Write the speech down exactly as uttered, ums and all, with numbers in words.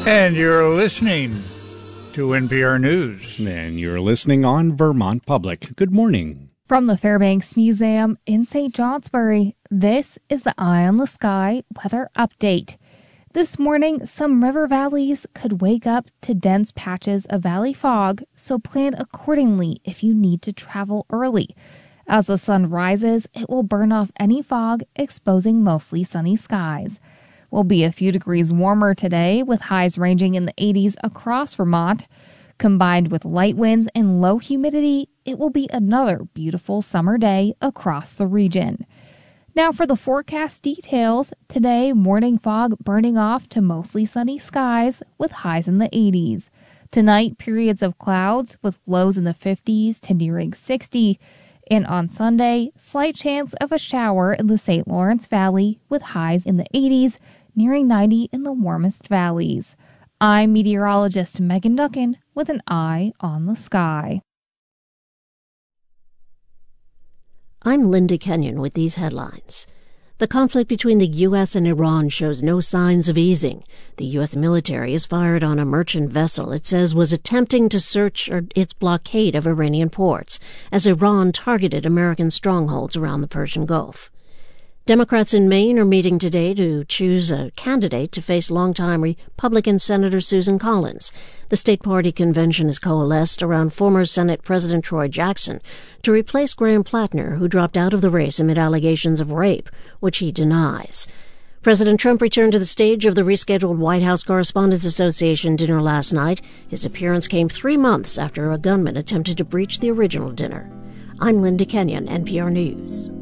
And you're listening to N P R News. And you're listening on Vermont Public. Good morning. From the Fairbanks Museum in Saint Johnsbury, this is the Eye on the Sky weather update. This morning, some river valleys could wake up to dense patches of valley fog, so plan accordingly if you need to travel early. As the sun rises, it will burn off any fog, exposing mostly sunny skies. We'll be a few degrees warmer today, with highs ranging in the eighties across Vermont. Combined with light winds and low humidity, it will be another beautiful summer day across the region. Now for the forecast details. Today, morning fog burning off to mostly sunny skies with highs in the eighties. Tonight, periods of clouds with lows in the fifties to nearing sixty. And on Sunday, slight chance of a shower in the Saint Lawrence Valley with highs in the eighties, nearing ninety in the warmest valleys. I'm meteorologist Megan Duncan with an eye on the sky. I'm Linda Kenyon with these headlines. The conflict between the U S and Iran shows no signs of easing. The U S military has fired on a merchant vessel it says was attempting to search its blockade of Iranian ports as Iran targeted American strongholds around the Persian Gulf. Democrats in Maine are meeting today to choose a candidate to face longtime Republican Senator Susan Collins. The state party convention has coalesced around former Senate President Troy Jackson to replace Graham Plattner, who dropped out of the race amid allegations of rape, which he denies. President Trump returned to the stage of the rescheduled White House Correspondents Association dinner last night. His appearance came three months after a gunman attempted to breach the original dinner. I'm Linda Kenyon, N P R News.